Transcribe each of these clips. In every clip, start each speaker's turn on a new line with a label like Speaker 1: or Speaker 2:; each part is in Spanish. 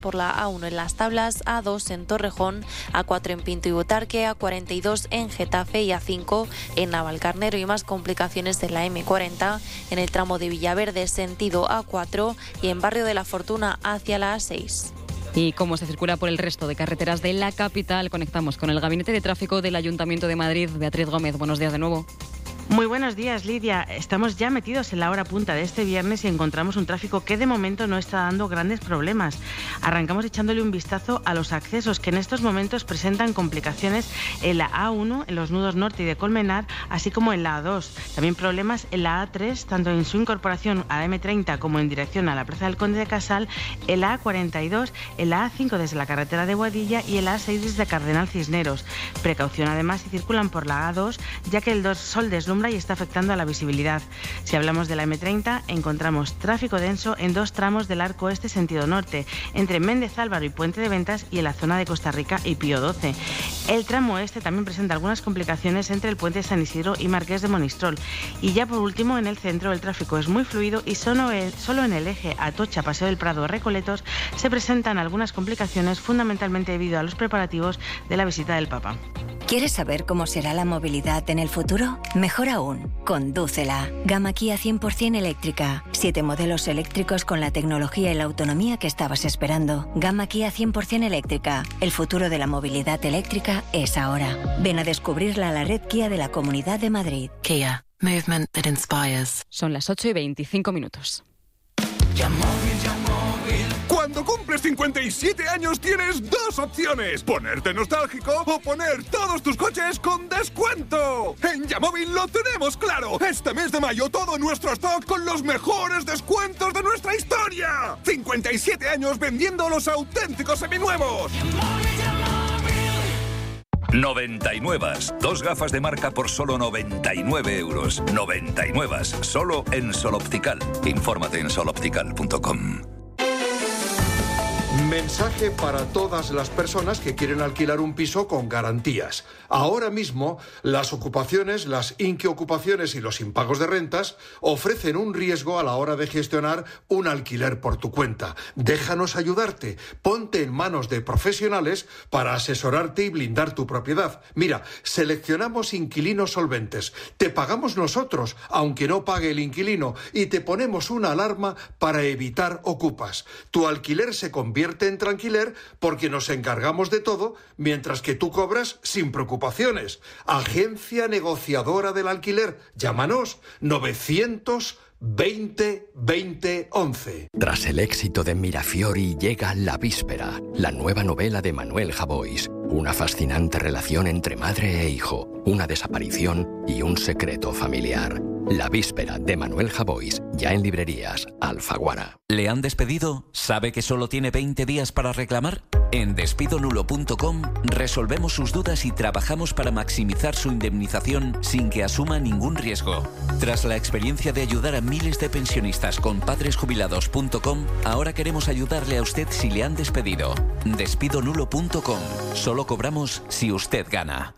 Speaker 1: por la A1 en Las Tablas, A2 en Torrejón, A4 en Pinto y Butarque, A42 en Getafe y A5 en Navalcarnero, y más complicaciones en la M40 en el tramo de Villaverde sentido A4 y en Barrio de la Fortuna hacia la A6.
Speaker 2: Y cómo se circula por el resto de carreteras de la capital, conectamos con el Gabinete de Tráfico del Ayuntamiento de Madrid. Beatriz Gómez, buenos días de nuevo.
Speaker 3: Muy buenos días, Lidia. Estamos ya metidos en la hora punta de este viernes y encontramos un tráfico que de momento no está dando grandes problemas. Arrancamos echándole un vistazo a los accesos que en estos momentos presentan complicaciones en la A1, en los nudos norte y de Colmenar, así como en la A2. También problemas en la A3, tanto en su incorporación a la M30 como en dirección a la Plaza del Conde de Casal, en la A42, en la A5 desde la carretera de Boadilla y en la A6 desde Cardenal Cisneros. Precaución además si circulan por la A2, ya que el sol deslumbra y está afectando a la visibilidad. Si hablamos de la M30, encontramos tráfico denso en dos tramos del arco este sentido norte, entre Méndez Álvaro y Puente de Ventas y en la zona de Costa Rica y Pío XII. El tramo este también presenta algunas complicaciones entre el puente San Isidro y Marqués de Monistrol. Y ya por último, en el centro el tráfico es muy fluido y solo en el eje Atocha, Paseo del Prado, Recoletos se presentan algunas complicaciones, fundamentalmente debido a los preparativos de la visita del Papa.
Speaker 4: ¿Quieres saber cómo será la movilidad en el futuro? Mejor aún, condúcela. Gama Kia 100% eléctrica. 7 modelos eléctricos con la tecnología y la autonomía que estabas esperando. Gama Kia 100% eléctrica. El futuro de la movilidad eléctrica es ahora. Ven a descubrirla a la red Kia de la Comunidad de Madrid.
Speaker 5: Kia. Movement that inspires.
Speaker 2: Son las 8:25.
Speaker 6: Cuando cumples 57 años tienes dos opciones: ponerte nostálgico o poner todos tus coches con descuento. En Yamóvil lo tenemos claro. Este mes de mayo todo nuestro stock con los mejores descuentos de nuestra historia. 57 años vendiendo los auténticos seminuevos.
Speaker 7: 99. Dos gafas de marca por solo 99 euros. 99. Solo en Sol Optical. Infórmate en soloptical.com.
Speaker 8: Mensaje para todas las personas que quieren alquilar un piso con garantías. Ahora mismo, las ocupaciones, las inquiocupaciones y los impagos de rentas ofrecen un riesgo a la hora de gestionar un alquiler por tu cuenta. Déjanos ayudarte. Ponte en manos de profesionales para asesorarte y blindar tu propiedad. Mira, seleccionamos inquilinos solventes. Te pagamos nosotros, aunque no pague el inquilino, y te ponemos una alarma para evitar ocupas. Tu alquiler se convierte en tranquiler porque nos encargamos de todo, mientras que tú cobras sin preocupaciones. Agencia negociadora del alquiler. Llámanos 920-2011.
Speaker 9: Tras el éxito de Mirafiori llega La Víspera, la nueva novela de Manuel Javois. Una fascinante relación entre madre e hijo, una desaparición y un secreto familiar. La Víspera de Manuel Javois, ya en librerías Alfaguara.
Speaker 10: ¿Le han despedido? ¿Sabe que solo tiene 20 días para reclamar? En despidonulo.com resolvemos sus dudas y trabajamos para maximizar su indemnización sin que asuma ningún riesgo. Tras la experiencia de ayudar a miles de pensionistas con padresjubilados.com, ahora queremos ayudarle a usted si le han despedido. Despidonulo.com. Solo cobramos si usted gana.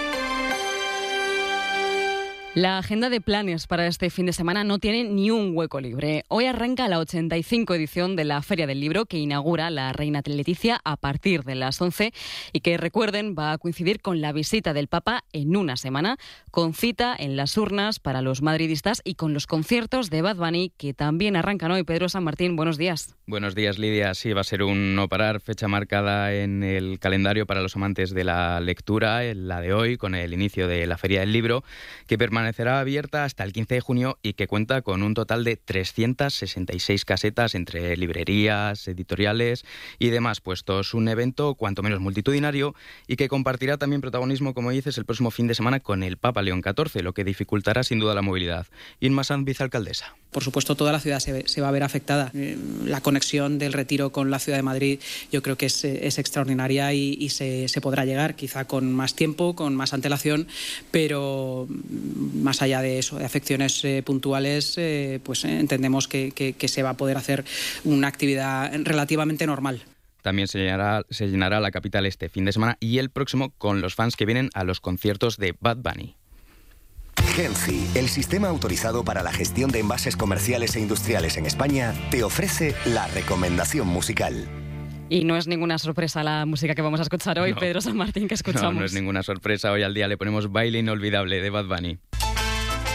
Speaker 2: La agenda de planes para este fin de semana no tiene ni un hueco libre. Hoy arranca la 85 edición de la Feria del Libro, que inaugura la reina Leticia a partir de las 11 y que, recuerden, va a coincidir con la visita del Papa en una semana, con cita en las urnas para los madridistas y con los conciertos de Bad Bunny, que también arrancan hoy. Pedro San Martín, buenos días.
Speaker 11: Buenos días, Lidia. Sí, va a ser un no parar, fecha marcada en el calendario para los amantes de la lectura, la de hoy, con el inicio de la Feria del Libro, que permanecerá abierta hasta el 15 de junio y que cuenta con un total de 366 casetas entre librerías, editoriales y demás puestos. Un evento cuanto menos multitudinario y que compartirá también protagonismo, como dices, el próximo fin de semana con el Papa León XIV, lo que dificultará sin duda la movilidad. Inma Sanz, vicealcaldesa.
Speaker 12: Por supuesto, toda la ciudad se va a ver afectada. La conexión del Retiro con la ciudad de Madrid yo creo que es extraordinaria y se podrá llegar, quizá con más tiempo, con más antelación, pero más allá de eso, de afecciones puntuales, pues entendemos que se va a poder hacer una actividad relativamente normal.
Speaker 11: También se llenará la capital este fin de semana y el próximo con los fans que vienen a los conciertos de Bad Bunny.
Speaker 13: Genci, el sistema autorizado para la gestión de envases comerciales e industriales en España, te ofrece la recomendación musical.
Speaker 2: Y no es ninguna sorpresa la música que vamos a escuchar hoy, Pedro San Martín, que escuchamos.
Speaker 11: No es ninguna sorpresa. Hoy al día le ponemos Baile Inolvidable de Bad Bunny.